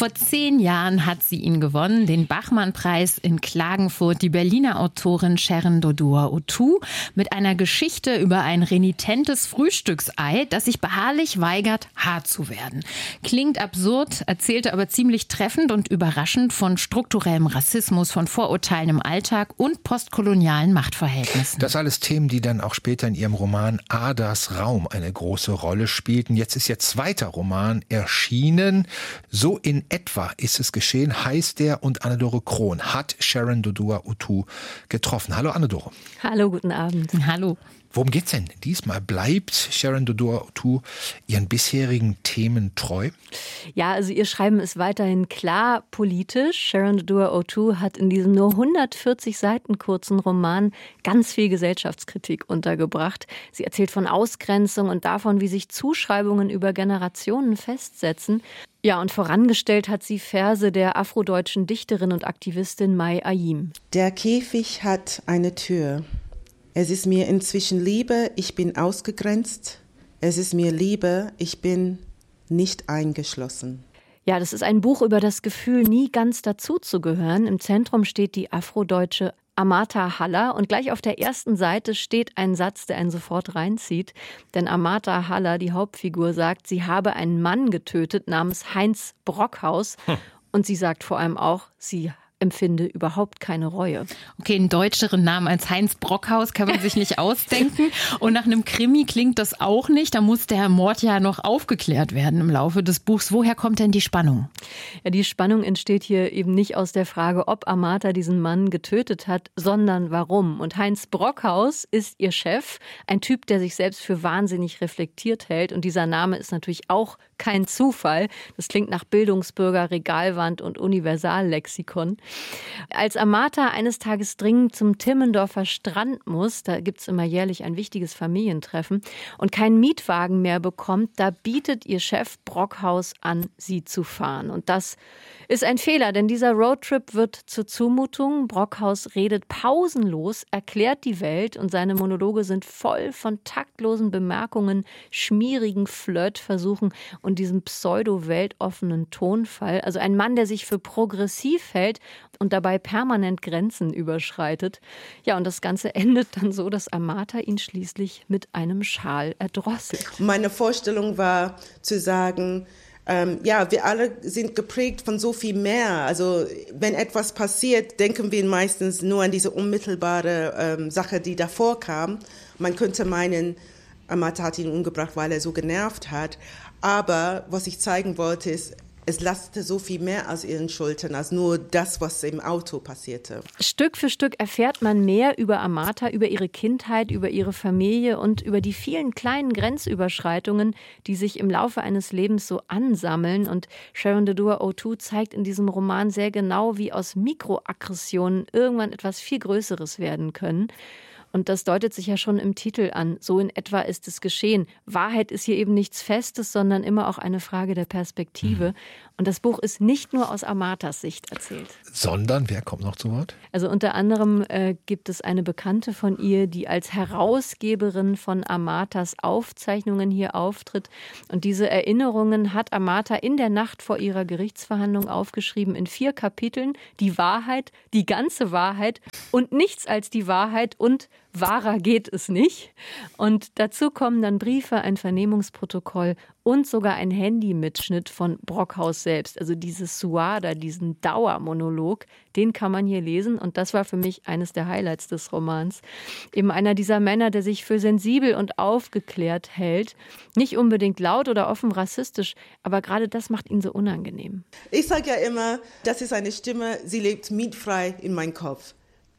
Vor 10 Jahren hat sie ihn gewonnen, den Bachmann-Preis in Klagenfurt, die Berliner Autorin Sharon Dodua-Otoo, mit einer Geschichte über ein renitentes Frühstücksei, das sich beharrlich weigert, hart zu werden. Klingt absurd, erzählte aber ziemlich treffend und überraschend von strukturellem Rassismus, von Vorurteilen im Alltag und postkolonialen Machtverhältnissen. Das alles Themen, die dann auch später in ihrem Roman Adas Raum eine große Rolle spielten. Jetzt ist ihr zweiter Roman erschienen. So in etwa ist es geschehen, heißt der, und Anne-Dore Krohn hat Sharon Dodua-Otoo getroffen. Hallo Anne-Dore. Hallo, guten Abend. Hallo. Worum geht's denn diesmal? Bleibt Sharon Dodua-Otoo ihren bisherigen Themen treu? Ja, also ihr Schreiben ist weiterhin klar politisch. Sharon Dodua-Otoo hat in diesem nur 140 Seiten kurzen Roman ganz viel Gesellschaftskritik untergebracht. Sie erzählt von Ausgrenzung und davon, wie sich Zuschreibungen über Generationen festsetzen. Ja, und vorangestellt hat sie Verse der afrodeutschen Dichterin und Aktivistin Mai Ayim. Der Käfig hat eine Tür. Es ist mir inzwischen Liebe, ich bin ausgegrenzt. Es ist mir Liebe, ich bin nicht eingeschlossen. Ja, das ist ein Buch über das Gefühl, nie ganz dazuzugehören. Im Zentrum steht die afrodeutsche Amata Haller und gleich auf der ersten Seite steht ein Satz, der einen sofort reinzieht. Denn Amata Haller, die Hauptfigur, sagt, sie habe einen Mann getötet namens Heinz Brockhaus. Und sie sagt vor allem auch, sie empfinde überhaupt keine Reue. Okay, einen deutscheren Namen als Heinz Brockhaus kann man sich nicht ausdenken. Und nach einem Krimi klingt das auch nicht. Da muss der Mord ja noch aufgeklärt werden im Laufe des Buchs. Woher kommt denn die Spannung? Ja, die Spannung entsteht hier eben nicht aus der Frage, ob Amata diesen Mann getötet hat, sondern warum. Und Heinz Brockhaus ist ihr Chef, ein Typ, der sich selbst für wahnsinnig reflektiert hält. Und dieser Name ist natürlich auch kein Zufall. Das klingt nach Bildungsbürger, Regalwand und Universallexikon. Als Amata eines Tages dringend zum Timmendorfer Strand muss, da gibt es immer jährlich ein wichtiges Familientreffen, und keinen Mietwagen mehr bekommt, da bietet ihr Chef Brockhaus an, sie zu fahren. Und das ist ein Fehler, denn dieser Roadtrip wird zur Zumutung. Brockhaus redet pausenlos, erklärt die Welt und seine Monologe sind voll von taktlosen Bemerkungen, schmierigen Flirtversuchen und diesem pseudo-weltoffenen Tonfall. Also ein Mann, der sich für progressiv hält und dabei permanent Grenzen überschreitet. Ja, und das Ganze endet dann so, dass Amata ihn schließlich mit einem Schal erdrosselt. Meine Vorstellung war zu sagen, wir alle sind geprägt von so viel mehr. Also wenn etwas passiert, denken wir meistens nur an diese unmittelbare Sache, die davor kam. Man könnte meinen, Amata hat ihn umgebracht, weil er so genervt hat. Aber was ich zeigen wollte, ist, es lastete so viel mehr aus ihren Schultern, als nur das, was im Auto passierte. Stück für Stück erfährt man mehr über Amata, über ihre Kindheit, über ihre Familie und über die vielen kleinen Grenzüberschreitungen, die sich im Laufe eines Lebens so ansammeln. Und Sharon Dodua-Otoo zeigt in diesem Roman sehr genau, wie aus Mikroaggressionen irgendwann etwas viel Größeres werden können. Und das deutet sich ja schon im Titel an. So in etwa ist es geschehen. Wahrheit ist hier eben nichts Festes, sondern immer auch eine Frage der Perspektive. Und das Buch ist nicht nur aus Amatas Sicht erzählt. Sondern, wer kommt noch zu Wort? Also unter anderem gibt es eine Bekannte von ihr, die als Herausgeberin von Amatas Aufzeichnungen hier auftritt. Und diese Erinnerungen hat Amata in der Nacht vor ihrer Gerichtsverhandlung aufgeschrieben in 4 Kapiteln. Die Wahrheit, die ganze Wahrheit und nichts als die Wahrheit und wahrer geht es nicht. Und dazu kommen dann Briefe, ein Vernehmungsprotokoll und sogar ein Handymitschnitt von Brockhaus selbst. Also dieses Suada, diesen Dauermonolog, den kann man hier lesen. Und das war für mich eines der Highlights des Romans. Eben einer dieser Männer, der sich für sensibel und aufgeklärt hält. Nicht unbedingt laut oder offen rassistisch, aber gerade das macht ihn so unangenehm. Ich sage ja immer, das ist eine Stimme, sie lebt mietfrei in meinem Kopf.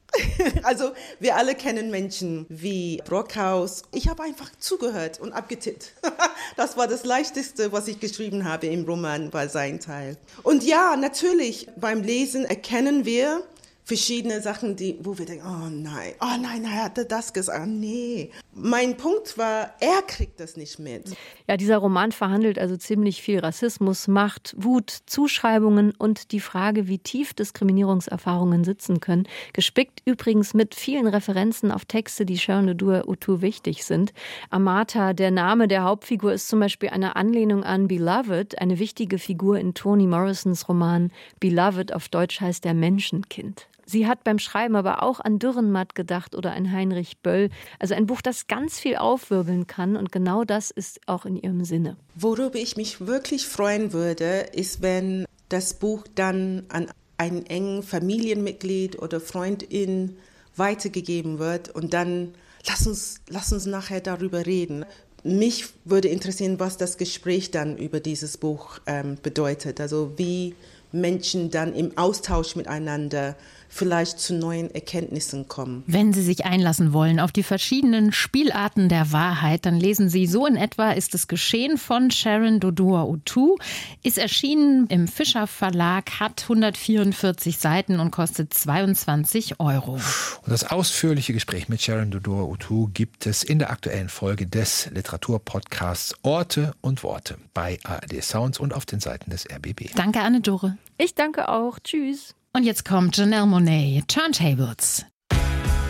Also wir alle kennen Menschen wie Brockhaus. Ich habe einfach zugehört und abgetippt. Das war das Leichteste, was ich geschrieben habe im Roman, war sein Teil. Und ja, natürlich, beim Lesen erkennen wir, verschiedene Sachen, wo wir denken, oh nein, er hatte das gesagt, nee. Mein Punkt war, er kriegt das nicht mit. Ja, dieser Roman verhandelt also ziemlich viel Rassismus, Macht, Wut, Zuschreibungen und die Frage, wie tief Diskriminierungserfahrungen sitzen können. Gespickt übrigens mit vielen Referenzen auf Texte, die Sharon Dodua-Otoo wichtig sind. Amata, der Name der Hauptfigur, ist zum Beispiel eine Anlehnung an Beloved, eine wichtige Figur in Toni Morrisons Roman Beloved, auf Deutsch heißt der Menschenkind. Sie hat beim Schreiben aber auch an Dürrenmatt gedacht oder an Heinrich Böll. Also ein Buch, das ganz viel aufwirbeln kann und genau das ist auch in ihrem Sinne. Worüber ich mich wirklich freuen würde, ist, wenn das Buch dann an einen engen Familienmitglied oder Freundin weitergegeben wird und dann lass uns nachher darüber reden. Mich würde interessieren, was das Gespräch dann über dieses Buch bedeutet. Also wie Menschen dann im Austausch miteinander vielleicht zu neuen Erkenntnissen kommen. Wenn Sie sich einlassen wollen auf die verschiedenen Spielarten der Wahrheit, dann lesen Sie So in etwa ist es geschehen von Sharon Dodua-Otoo. Ist erschienen im Fischer Verlag, hat 144 Seiten und kostet 22 €. Und das ausführliche Gespräch mit Sharon Dodua-Otoo gibt es in der aktuellen Folge des Literaturpodcasts Orte und Worte bei ARD Sounds und auf den Seiten des RBB. Danke, Anne-Dore. Ich danke auch. Tschüss. Und jetzt kommt Janelle Monáe, Turntables.